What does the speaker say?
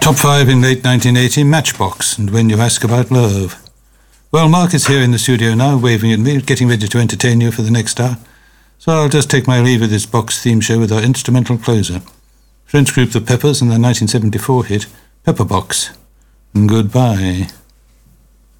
Top 5 in late 1980, Matchbox, and When You Ask About Love. Well, Mark is here in the studio now, waving at me, getting ready to entertain you for the next hour. So I'll just take my leave of this box theme show with our instrumental closer. French group The Peppers and their 1974 hit, Pepperbox. Goodbye.